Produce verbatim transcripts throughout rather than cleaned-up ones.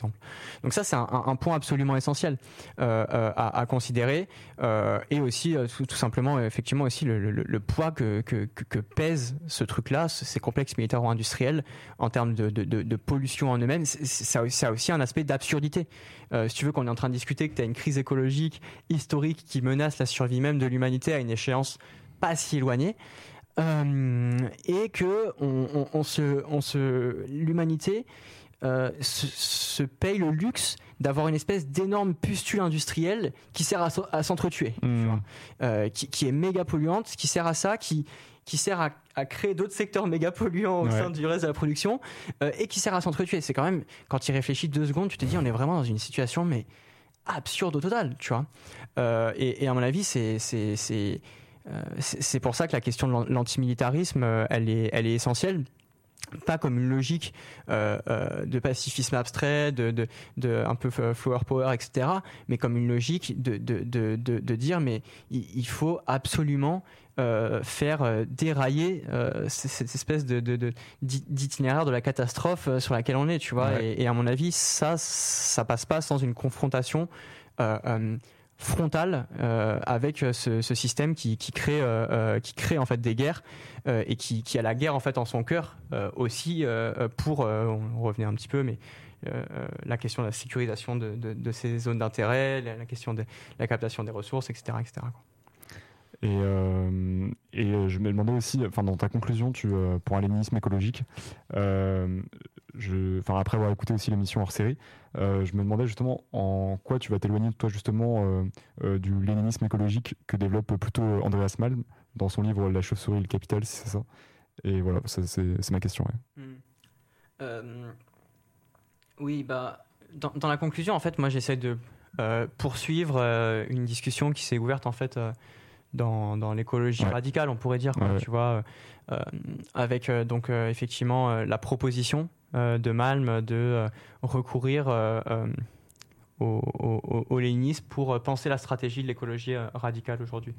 Donc ça, c'est un, un point absolument essentiel euh, euh, à, à considérer, euh, et aussi euh, tout, tout simplement, effectivement aussi le, le, le poids que, que, que pèse ce truc-là, ces complexes militaires ou industriels en termes de, de, de, de pollution en eux-mêmes. C'est, c'est, ça, ça a aussi un aspect d'absurdité. Euh, si tu veux, qu'on est en train de discuter que tu as une crise écologique historique qui menace la survie même de l'humanité à une échéance pas si éloignée, euh, et que on, on, on se, on se, l'humanité Euh, se, se paye le luxe d'avoir une espèce d'énorme pustule industrielle qui sert à, à s'entretuer, mmh. tu vois, euh, qui, qui est méga polluante, qui sert à ça, qui, qui sert à, à créer d'autres secteurs méga polluants au ouais. sein du reste de la production, euh, et qui sert à s'entretuer. C'est quand même, quand tu y réfléchis deux secondes, tu te dis on est vraiment dans une situation mais absurde au total, tu vois. Euh, et, et à mon avis, c'est, c'est, c'est, euh, c'est, c'est pour ça que la question de l'antimilitarisme, elle est, elle est essentielle. Pas comme une logique euh, euh, de pacifisme abstrait, de, de, de un peu flower power, et cetera, mais comme une logique de, de, de, de, de dire mais il, il faut absolument euh, faire euh, dérailler euh, cette espèce de, de, de, d'itinéraire de la catastrophe euh, sur laquelle on est, tu vois. Ouais. Et, et à mon avis, ça, ça passe pas sans une confrontation euh, euh, frontale euh, avec ce, ce système qui, qui crée, euh, qui crée en fait des guerres euh, et qui, qui a la guerre en fait en son cœur euh, aussi euh, pour, euh, on revenait un petit peu, mais euh, la question de la sécurisation de, de, de ces zones d'intérêt, la, la question de la captation des ressources, et cetera, et cetera. Et, euh, et je me demandais aussi, enfin dans ta conclusion, tu euh, pour un léninisme écologique, euh, je, enfin après avoir écouté aussi l'émission hors série, euh, je me demandais justement en quoi tu vas t'éloigner de toi justement euh, euh, du léninisme écologique que développe plutôt Andreas Malm dans son livre La chauve-souris et le capital, si c'est ça. Et voilà, ça, c'est, c'est ma question. Ouais. Mmh. Euh, oui, bah dans, dans la conclusion, en fait, moi j'essaie de euh, poursuivre euh, une discussion qui s'est ouverte en fait. Euh, Dans, dans l'écologie ouais. radicale, on pourrait dire, quoi, ouais. tu vois, euh, avec euh, donc euh, effectivement euh, la proposition euh, de Malm de euh, recourir euh, euh, au, au, au léninisme pour penser la stratégie de l'écologie euh, radicale aujourd'hui.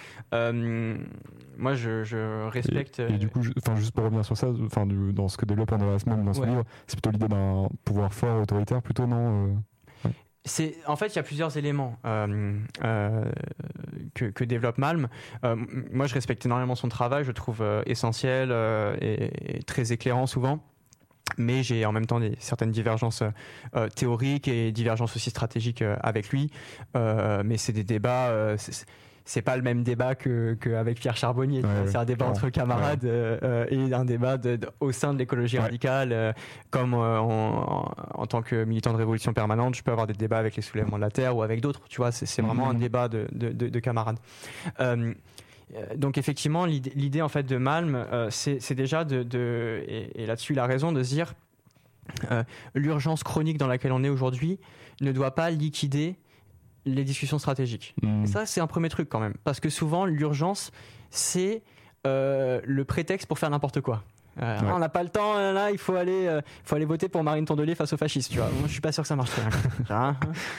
Euh, moi, je, je respecte. Et, et du coup, je, juste pour revenir sur ça, du, dans ce que développe Andreas Malm dans son ouais. livre, c'est plutôt l'idée d'un pouvoir fort autoritaire, plutôt, non euh... C'est, en fait, il y a plusieurs éléments euh, euh, que, que développe Malm. Euh, moi, je respecte énormément son travail, je le trouve euh, essentiel euh, et, et très éclairant souvent. Mais j'ai en même temps des, certaines divergences euh, théoriques et divergences aussi stratégiques euh, avec lui. Euh, mais c'est des débats... Euh, c'est, c'est pas le même débat que qu'avec Pierre Charbonnier. Ouais, c'est un débat ouais, entre camarades ouais. euh, et un débat de, de, au sein de l'écologie ouais. radicale. Euh, comme euh, en, en, en tant que militant de révolution permanente, je peux avoir des débats avec les soulèvements de la terre ou avec d'autres. Tu vois, c'est, c'est vraiment mmh. un débat de, de, de, de camarades. Euh, donc effectivement, l'idée, l'idée en fait de Malm, euh, c'est, c'est déjà de, de et, et là-dessus il a raison de se dire euh, l'urgence chronique dans laquelle on est aujourd'hui ne doit pas liquider les discussions stratégiques. Mmh. Et ça, c'est un premier truc quand même. Parce que souvent, l'urgence, c'est euh, le prétexte pour faire n'importe quoi. Euh, ouais. On n'a pas le temps, là, il faut aller, euh, faut aller voter pour Marine Tondelier face aux fascistes. Tu vois. Moi, je suis pas sûr que ça marche très bien.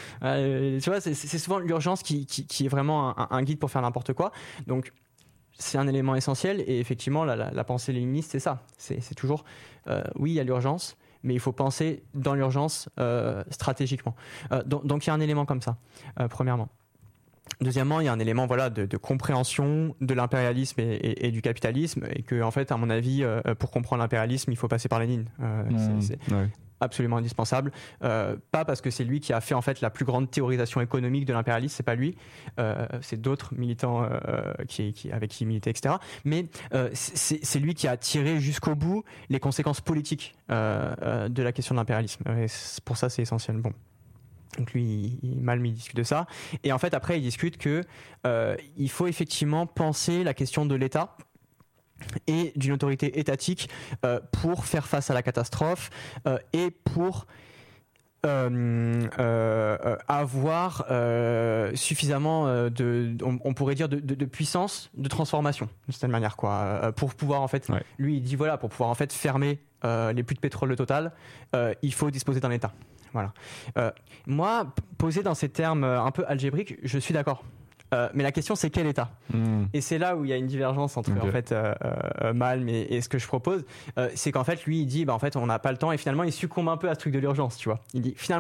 euh, tu vois, c'est, c'est souvent l'urgence qui, qui, qui est vraiment un, un guide pour faire n'importe quoi. Donc, c'est un élément essentiel. Et effectivement, la, la, la pensée léniniste, c'est ça. C'est, c'est toujours, euh, oui, il y a l'urgence, mais il faut penser dans l'urgence euh, stratégiquement. Euh, donc, donc il y a un élément comme ça, euh, premièrement. Deuxièmement, il y a un élément voilà, de, de compréhension de l'impérialisme et, et, et du capitalisme, et que, en fait, à mon avis, euh, pour comprendre l'impérialisme, il faut passer par Lénine. Euh, mmh, c'est, c'est ouais. absolument indispensable. Euh, pas parce que c'est lui qui a fait en fait la plus grande théorisation économique de l'impérialisme, c'est pas lui, euh, c'est d'autres militants euh, qui, qui, avec qui il militait, et cetera. Mais euh, c'est, c'est lui qui a tiré jusqu'au bout les conséquences politiques euh, euh, de la question de l'impérialisme. Et pour ça, c'est essentiel. Bon. Donc lui, il, Malm, il discute de ça. Et en fait, après, il discute que euh, il faut effectivement penser la question de l'État et d'une autorité étatique euh, pour faire face à la catastrophe euh, et pour euh, euh, avoir euh, suffisamment euh, de, on, on pourrait dire de, de, de puissance de transformation d'une certaine manière quoi, euh, pour pouvoir en fait, ouais. lui il dit voilà, pour pouvoir en fait fermer euh, les puits de pétrole de Total, euh, il faut disposer d'un État. Voilà. Euh, moi, posé dans ces termes un peu algébriques, je suis d'accord. Euh, mais la question, c'est quel état. Mmh. Et c'est là où il y a une divergence entre Okay. en fait euh, euh, Malm et, et ce que je propose. Euh, c'est qu'en fait, lui, il dit, bah en fait, on n'a pas le temps, et finalement, il succombe un peu à ce truc de l'urgence, tu vois. Il dit finalement